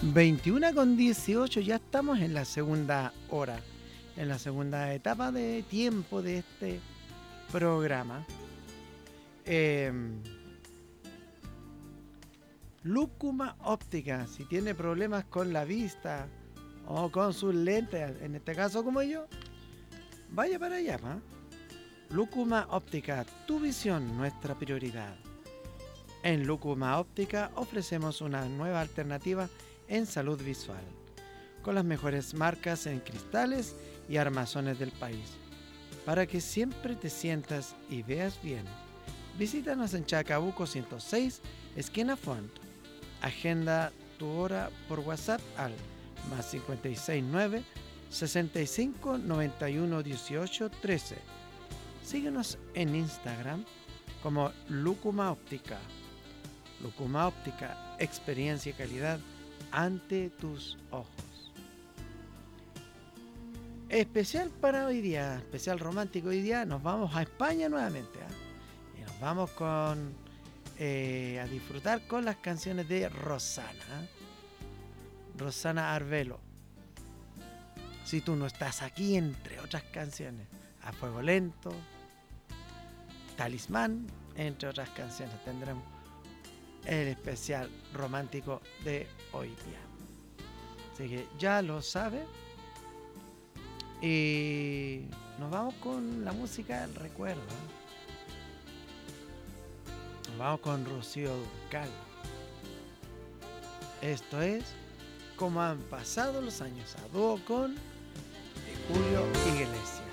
21:18, ya estamos en la segunda hora, en la segunda etapa de tiempo de este programa. Lúcuma Óptica, si tiene problemas con la vista o con sus lentes, en este caso como yo, vaya para allá, ¿eh? Lúcuma Óptica, tu visión, nuestra prioridad. En Lúcuma Óptica ofrecemos una nueva alternativa en salud visual, con las mejores marcas en cristales y armazones del país, para que siempre te sientas y veas bien. Visítanos en Chacabuco 106, esquina Font. Agenda tu hora por WhatsApp al más 569 65 91 18 13. Síguenos en Instagram como Lúcuma Óptica. Lúcuma Óptica, experiencia y calidad ante tus ojos. Especial para hoy día, especial romántico hoy día, nos vamos a España nuevamente, ¿eh? Y nos vamos a disfrutar con las canciones de Rosana, Rosana Arvelo. Si tú no estás aquí, entre otras canciones, A Fuego Lento, Talismán, entre otras canciones, tendremos el especial romántico de hoy día. Así que ya lo sabe. Y nos vamos con la música del recuerdo. Nos vamos con Rocío Dúrcal. Esto es Como han pasado los años, a dúo con Julio Iglesias.